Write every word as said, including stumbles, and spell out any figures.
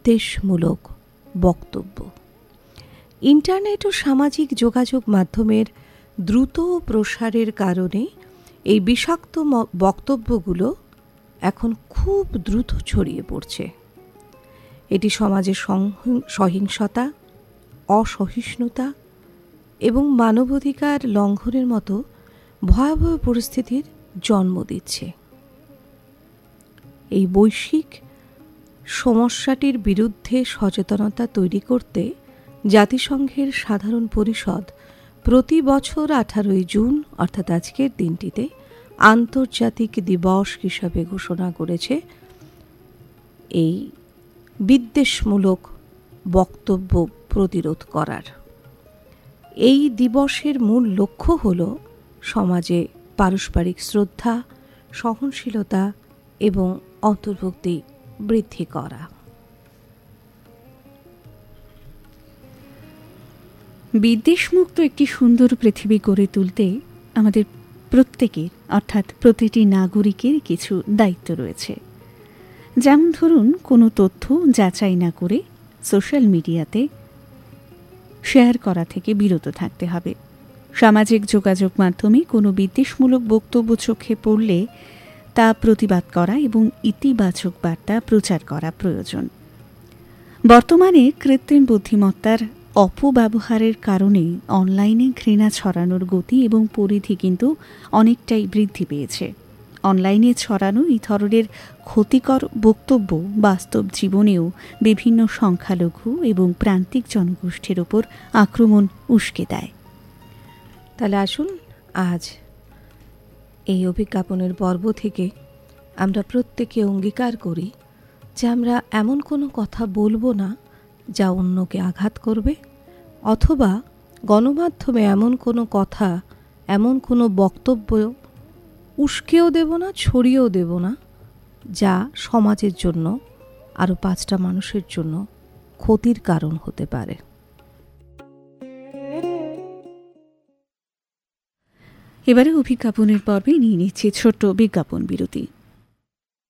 বিদ্বেষমূলক বক্তব্য। ইন্টারনেট ও সামাজিক যোগাযোগ মাধ্যমের দ্রুত প্রসারের কারণে এই বিষাক্ত বক্তব্যগুলো এখন খুব দ্রুত ছড়িয়ে পড়ছে। এটি সমাজে সহিংসতা, অসহিষ্ণুতা এবং মানবাধিকার লঙ্ঘনের মতো ভয়াবহ পরিস্থিতির জন্ম দিচ্ছে। এই বৈশ্বিক সমস্যাটির বিরুদ্ধে সচেতনতা তৈরি করতে জাতিসংঘের সাধারণ পরিষদ প্রতি বছর আঠারোই জুন অর্থাৎ আজকের দিনটিতে আন্তর্জাতিক দিবস হিসাবে ঘোষণা করেছে এই বিদ্বেষমূলক বক্তব্য প্রতিরোধ করার। এই দিবসের মূল লক্ষ্য হল সমাজে পারস্পরিক শ্রদ্ধা, সহনশীলতা এবং অন্তর্ভুক্তি বৃদ্ধি করা। বিদ্বেষমুক্ত একটি সুন্দর পৃথিবী গড়ে তুলতে আমাদের প্রত্যেকের অর্থাৎ প্রতিটি নাগরিকের কিছু দায়িত্ব রয়েছে। যেমন ধরুন, কোনো তথ্য যাচাই না করে সোশ্যাল মিডিয়াতে শেয়ার করা থেকে বিরত থাকতে হবে। সামাজিক যোগাযোগ মাধ্যমে কোনো বিদ্বেষমূলক বক্তব্য চোখে পড়লে তা প্রতিবাদ করা এবং ইতিবাচক বার্তা প্রচার করা প্রয়োজন। বর্তমানে কৃত্রিম বুদ্ধিমত্তার অপব্যবহারের কারণে অনলাইনে ঘৃণা ছড়ানোর গতি এবং পরিধি কিন্তু অনেকটাই বৃদ্ধি পেয়েছে। অনলাইনে ছড়ানো এই ধরনের ক্ষতিকর বক্তব্য বাস্তব জীবনেও বিভিন্ন সংখ্যালঘু এবং প্রান্তিক জনগোষ্ঠীর ওপর আক্রমণ উস্কে দেয়। তাহলে আসুন আজ এই অভিজ্ঞাপনের পর্ব থেকে আমরা প্রত্যেকে অঙ্গীকার করি যে আমরা এমন কোনো কথা বলবো না যা অন্যকে আঘাত করবে, অথবা গণমাধ্যমে এমন কোনো কথা, এমন কোনো বক্তব্য উস্কেও দেব না, ছড়িয়েও দেব না যা সমাজের জন্য, আরও পাঁচটা মানুষের জন্য ক্ষতির কারণ হতে পারে। এবারে অভিজ্ঞাপনের পর্বে নিয়ে নিচ্ছে ছোট্ট বিজ্ঞাপন বিরতি।